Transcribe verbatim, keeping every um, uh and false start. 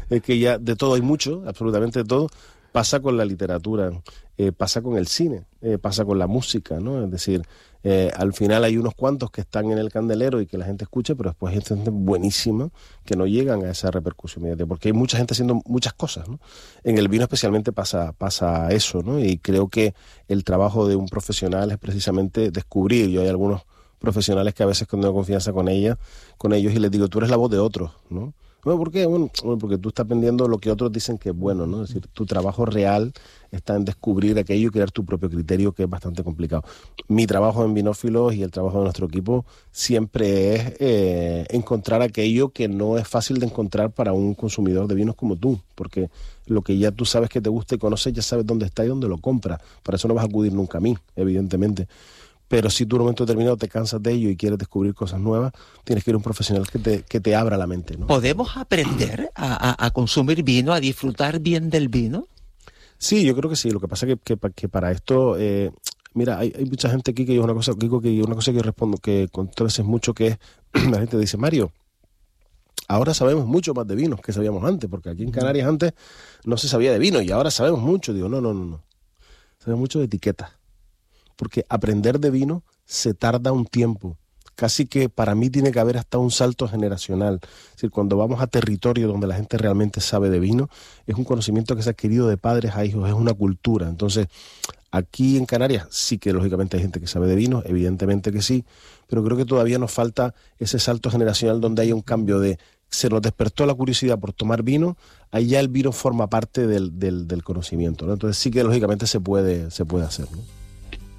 es que ya de todo hay mucho, absolutamente de todo. Pasa con la literatura, eh, pasa con el cine, eh, pasa con la música, ¿no? Es decir, eh, al final hay unos cuantos que están en el candelero y que la gente escucha, pero después hay gente buenísima que no llegan a esa repercusión mediática, porque hay mucha gente haciendo muchas cosas, ¿no? En el vino especialmente pasa, pasa eso, ¿no? Y creo que el trabajo de un profesional es precisamente descubrir. Yo hay algunos profesionales que a veces cuando tengo confianza con ella, con ellos y les digo, tú eres la voz de otros, ¿no? Bueno, ¿por qué? Bueno, porque tú estás vendiendo lo que otros dicen que es bueno, ¿no? Es decir, tu trabajo real está en descubrir aquello y crear tu propio criterio, que es bastante complicado. Mi trabajo en Vinófilos y el trabajo de nuestro equipo siempre es eh, encontrar aquello que no es fácil de encontrar para un consumidor de vinos como tú, porque lo que ya tú sabes que te gusta y conoces, ya sabes dónde está y dónde lo compras. Para eso no vas a acudir nunca a mí, evidentemente. Pero si tú en un momento determinado te cansas de ello y quieres descubrir cosas nuevas, tienes que ir a un profesional que te, que te abra la mente, ¿no? ¿Podemos aprender a, a, a consumir vino, a disfrutar bien del vino? Sí, yo creo que sí. Lo que pasa es que, que, que para esto, eh, mira, hay, hay mucha gente aquí que yo una cosa, Kiko, que una cosa que yo respondo, que conté veces mucho, que es, la gente dice, Mario, ahora sabemos mucho más de vinos que sabíamos antes, porque aquí en Canarias antes no se sabía de vino y ahora sabemos mucho. Digo, no, no, no, no. Sabemos mucho de etiquetas. Porque aprender de vino se tarda un tiempo. Casi que para mí tiene que haber hasta un salto generacional. Es decir, cuando vamos a territorio donde la gente realmente sabe de vino, es un conocimiento que se ha adquirido de padres a hijos, es una cultura. Entonces, aquí en Canarias sí que lógicamente hay gente que sabe de vino, evidentemente que sí, pero creo que todavía nos falta ese salto generacional donde haya un cambio de se nos despertó la curiosidad por tomar vino, ahí ya el vino forma parte del, del, del conocimiento, ¿no? Entonces sí que lógicamente se puede, se puede hacer, ¿no?